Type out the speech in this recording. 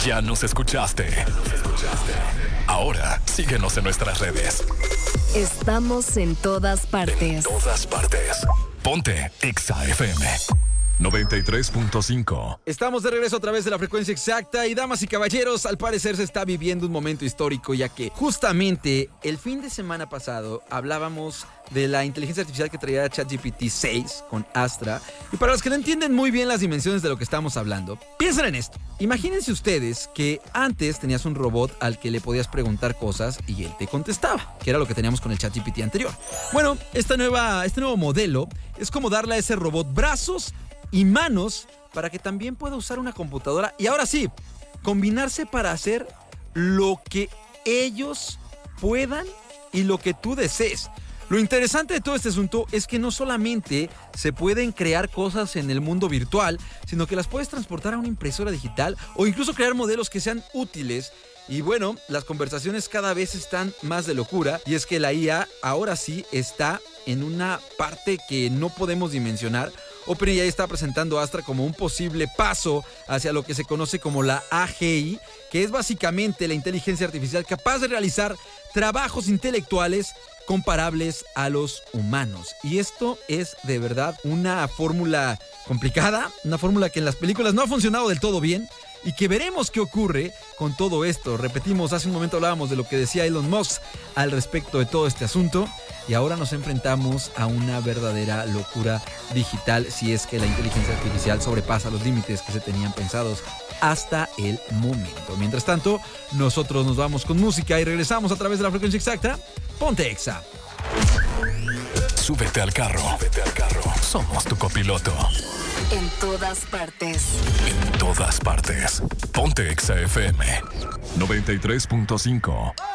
Ya nos escuchaste. Ahora síguenos en nuestras redes. Estamos en todas partes. En todas partes. Ponte Exa FM 93.5. Estamos de regreso a través de la frecuencia exacta y damas y caballeros, al parecer se está viviendo un momento histórico, ya que justamente el fin de semana pasado hablábamos de la inteligencia artificial que traía ChatGPT 6 con Astra. Y para los que no entienden muy bien las dimensiones de lo que estamos hablando, piensen en esto. Imagínense ustedes que antes tenías un robot al que le podías preguntar cosas y él te contestaba, que era lo que teníamos con el ChatGPT anterior. Bueno, este nuevo modelo es como darle a ese robot brazos y manos para que también pueda usar una computadora y ahora sí, combinarse para hacer lo que ellos puedan y lo que tú desees. Lo interesante de todo este asunto es que no solamente se pueden crear cosas en el mundo virtual, sino que las puedes transportar a una impresora digital o incluso crear modelos que sean útiles. Y bueno, las conversaciones cada vez están más de locura, y es que la IA ahora sí está en una parte que no podemos dimensionar. OpenAI está presentando a Astra como un posible paso hacia lo que se conoce como la AGI, que es básicamente la inteligencia artificial capaz de realizar trabajos intelectuales comparables a los humanos. Y esto es de verdad una fórmula complicada, una fórmula que en las películas no ha funcionado del todo bien y que veremos qué ocurre con todo esto. Repetimos, hace un momento hablábamos de lo que decía Elon Musk al respecto de todo este asunto y ahora nos enfrentamos a una verdadera locura digital si es que la inteligencia artificial sobrepasa los límites que se tenían pensados hasta el momento. Mientras tanto, nosotros nos vamos con música y regresamos a través de la frecuencia exacta. Ponte Exa. Súbete al carro. Somos tu copiloto. En todas partes. En todas partes. Ponte Exa FM 93.5.